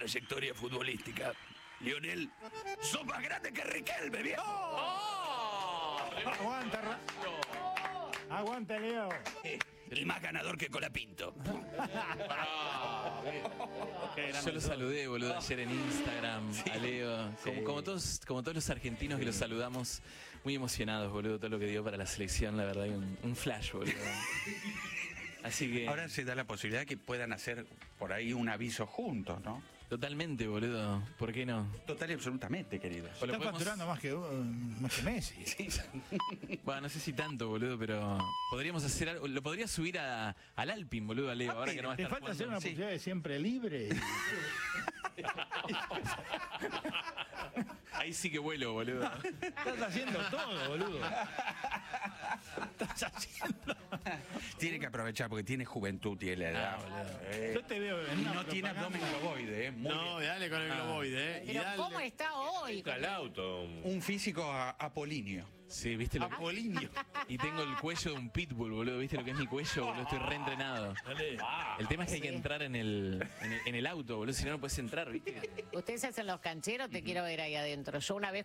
trayectoria futbolística. Lionel, sos más grande que Riquelme, viejo. Aguanta, aguanta, Leo. Y más ganador que Colapinto. Yo lo saludé, boludo, ayer en Instagram, a Leo. Como todos los argentinos que los saludamos, muy emocionados, boludo, todo lo que dio para la selección, la verdad, un flash, boludo. Así que... Ahora se da la posibilidad que puedan hacer por ahí un aviso juntos, ¿no? Totalmente, boludo. ¿Por qué no? Total y absolutamente, queridos. Está facturando más que Messi. Sí. Bueno, no sé si tanto, boludo, pero podríamos hacer algo. Lo podría subir al Alpin, boludo, a Leo, ahora que no va a Te estar falta hacer jugando. una publicidad de siempre libre. Ahí sí que vuelo, boludo. Estás haciendo todo, boludo. Estás haciendo. Tiene que aprovechar porque tiene juventud y la edad. Yo te veo en Y una no tiene propaganda. abdomen globoide, muy No, bien. dale con el globoide, Pero ¿cómo está hoy? Al auto. Un físico apolíneo. Sí, ¿viste lo Apolinio. Y tengo el cuello de un pitbull, boludo. ¿Viste lo que es mi cuello, boludo? Estoy reentrenado. El tema es que hay que entrar en el auto, boludo. Si no, no puedes entrar, ¿viste? Ustedes hacen los cancheros, te quiero ver ahí adentro. Yo una vez